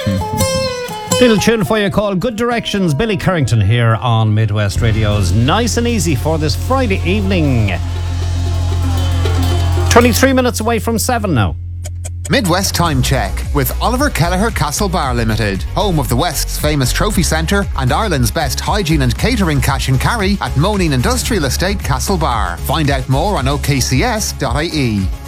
Little tune for you called Good Directions. Billy Currington here on Midwest Radio's Nice and Easy for this Friday evening. 23 minutes away from 7 now. Midwest Time Check with Oliver Kelleher Castlebar Limited, home of the West's famous trophy centre and Ireland's best hygiene and catering cash and carry at Moneen Industrial Estate, Castlebar. Find out more on okcs.ie.